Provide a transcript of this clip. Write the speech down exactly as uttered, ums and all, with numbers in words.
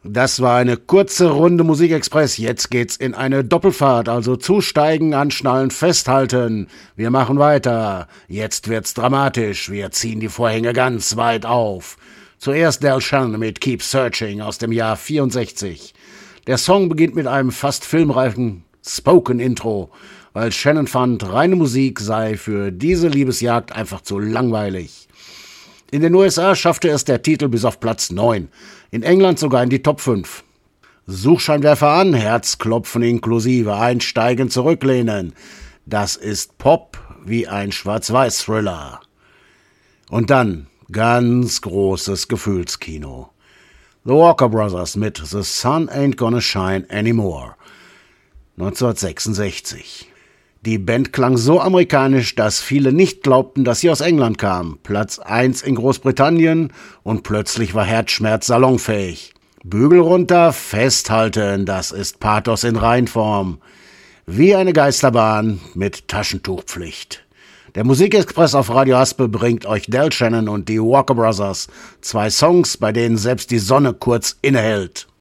Das war eine kurze Runde Musikexpress. Jetzt geht's in eine Doppelfahrt, also zusteigen, anschnallen, festhalten. Wir machen weiter. Jetzt wird's dramatisch. Wir ziehen die Vorhänge ganz weit auf. Zuerst Del Shannon mit Keep Searching aus dem Jahr vierundsechzig. Der Song beginnt mit einem fast filmreifen Spoken-Intro, weil Shannon fand, reine Musik sei für diese Liebesjagd einfach zu langweilig. In den U S A schaffte es der Titel bis auf Platz neun, in England sogar in die Top fünf. Suchscheinwerfer an, Herzklopfen inklusive, einsteigen, zurücklehnen. Das ist Pop wie ein Schwarz-Weiß-Thriller. Und dann ganz großes Gefühlskino. The Walker Brothers mit The Sun Ain't Gonna Shine Anymore, neunzehnhundertsechsundsechzig. Die Band klang so amerikanisch, dass viele nicht glaubten, dass sie aus England kam. Platz eins in Großbritannien und plötzlich war Herzschmerz salonfähig. Bügel runter, festhalten, das ist Pathos in Reinform. Wie eine Geisterbahn mit Taschentuchpflicht. Der Musikexpress auf Radio Aspe bringt euch Del Shannon und die Walker Brothers. Zwei Songs, bei denen selbst die Sonne kurz innehält.